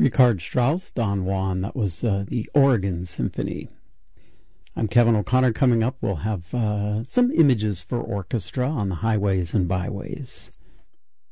Richard Strauss, Don Juan. That was the Oregon Symphony. I'm Kevin O'Connor. Coming up, we'll have some images for orchestra on the highways and byways.